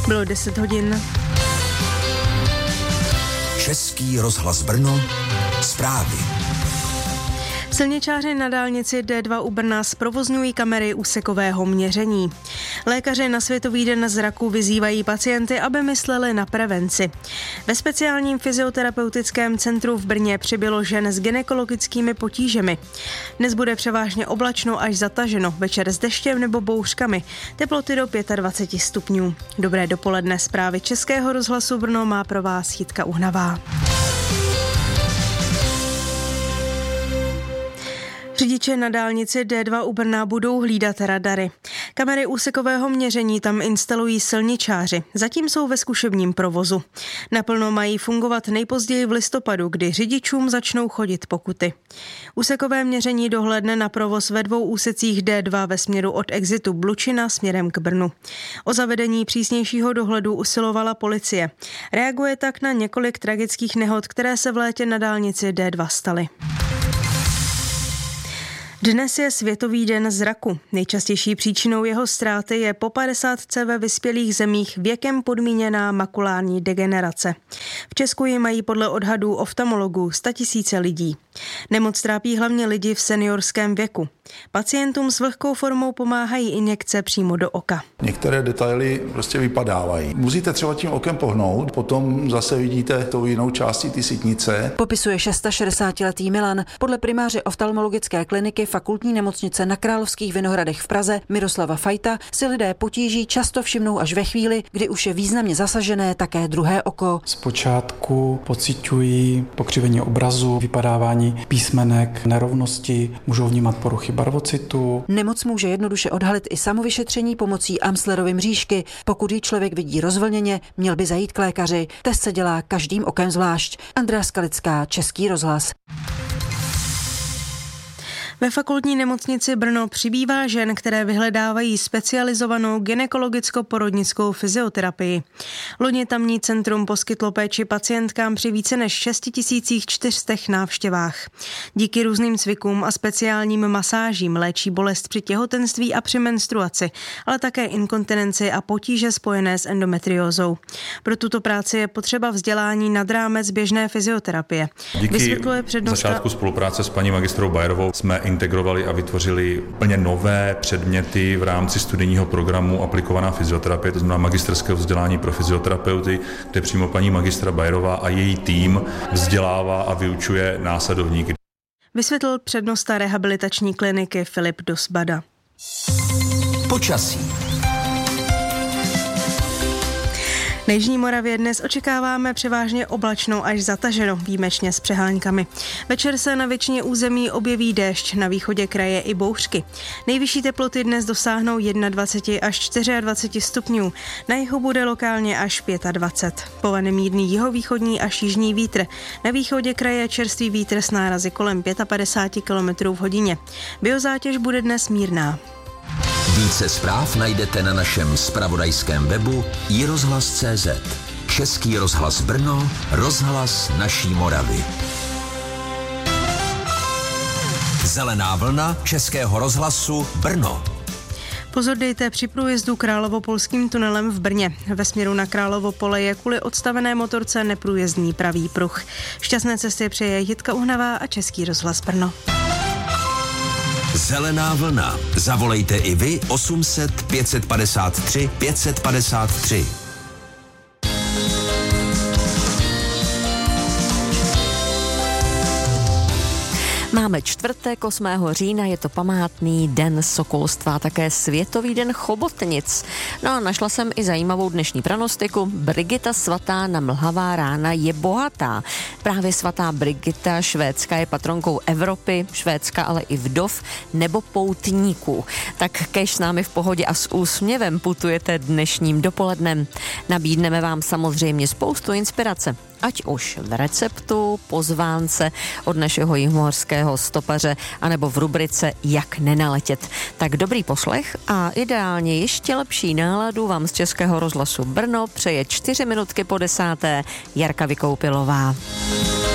Bylo 10 hodin. Český rozhlas Brno, zprávy. Silničáři na dálnici D2 u Brna zprovozňují kamery úsekového měření. Lékaři na Světový den zraku vyzývají pacienty, aby mysleli na prevenci. Ve speciálním fyzioterapeutickém centru v Brně přibylo žen s gynekologickými potížemi. Dnes bude převážně oblačno až zataženo, večer s deštěm nebo bouřkami. Teploty do 25 stupňů. Dobré dopoledne, zprávy Českého rozhlasu Brno má pro vás Jitka Uhnavá. Řidiče na dálnici D2 u Brna budou hlídat radary. Kamery úsekového měření tam instalují silničáři. Zatím jsou ve zkušebním provozu. Naplno mají fungovat nejpozději v listopadu, kdy řidičům začnou chodit pokuty. Úsekové měření dohlédne na provoz ve 2 úsecích D2 ve směru od exitu Blučina směrem k Brnu. O zavedení přísnějšího dohledu usilovala policie. Reaguje tak na několik tragických nehod, které se v létě na dálnici D2 staly. Dnes je Světový den zraku. Nejčastější příčinou jeho ztráty je po 50 ve vyspělých zemích věkem podmíněná makulární degenerace. V Česku ji mají podle odhadů oftalmologů 100 000 lidí. Nemoc trápí hlavně lidi v seniorském věku. Pacientům s vlhkou formou pomáhají injekce přímo do oka. Některé detaily prostě vypadávají. Musíte třeba tím okem pohnout, potom zase vidíte tou jinou částí ty sítnice. Popisuje 66letý Milan. Podle primáře oftalmologické kliniky Fakultní nemocnice na Královských Vinohradech v Praze Miroslava Fajta si lidé potíží často všimnou až ve chvíli, kdy už je významně zasažené také druhé oko. Zpočátku pociťují pokřivení obrazu, vypadávání písmenek, nerovnosti, můžou vnímat poruchy barvocitu. Nemoc může jednoduše odhalit i samovyšetření pomocí Amslerovy mřížky. Pokud ji člověk vidí rozvlněně, měl by zajít k lékaři. Test se dělá každým okem zvlášť. Andrea Skalická, Český rozhlas. Ve Fakultní nemocnici Brno přibývá žen, které vyhledávají specializovanou gynekologicko-porodnickou fyzioterapii. Loni tamní centrum poskytlo péči pacientkám při více než 6400 návštěvách. Díky různým cvikům a speciálním masážím léčí bolest při těhotenství a při menstruaci, ale také inkontinenci a potíže spojené s endometriózou. Pro tuto práci je potřeba vzdělání nad rámec běžné fyzioterapie. Díky začátku spolupráce s paní magistrou Bajerovou jsme integrovali a vytvořili úplně nové předměty v rámci studijního programu aplikovaná fyzioterapie, to znamená magisterského vzdělání pro fyzioterapeuty, kde přímo paní magistra Bajerová a její tým vzdělává a vyučuje následovníky. Vysvětlil přednosta rehabilitační kliniky Filip Dosbada. Počasí. Na jižní Moravě dnes očekáváme převážně oblačno až zataženo, výjimečně s přeháňkami. Večer se na většině území objeví déšť, na východě kraje i bouřky. Nejvyšší teploty dnes dosáhnou 21 až 24 stupňů, na jihu bude lokálně až 25. Povane mírný jihovýchodní až jižní vítr. Na východě kraje čerstvý vítr s nárazy kolem 55 km v hodině. Biozátěž bude dnes mírná. Více zpráv najdete na našem zpravodajském webu iRozhlas.cz. Český rozhlas Brno, rozhlas naší Moravy. Zelená vlna Českého rozhlasu Brno. Pozor dejte při průjezdu Královopolským tunelem v Brně. Ve směru na Královo pole je kvůli odstavené motorce neprůjezdný pravý pruh. Šťastné cesty přeje Jitka Uhnavá a Český rozhlas Brno. Zelená vlna. Zavolejte i vy 800 553 553. Máme čtvrtek 8. října, je to památný den sokolstva, také Světový den chobotnic. No a našla jsem i zajímavou dnešní pranostiku. Brigita svatá na mlhavá rána je bohatá. Právě svatá Brigita švédská je patronkou Evropy, Švédska, ale i vdov nebo poutníků. Tak kéž s námi v pohodě a s úsměvem putujete dnešním dopolednem. Nabídneme vám samozřejmě spoustu inspirace. Ať už v receptu, pozvánce od našeho jihmořského stopaře, anebo v rubrice Jak nenaletět. Tak dobrý poslech a ideálně ještě lepší náladu vám z Českého rozhlasu Brno přeje 4 minutky po 10. Jarka Vykoupilová.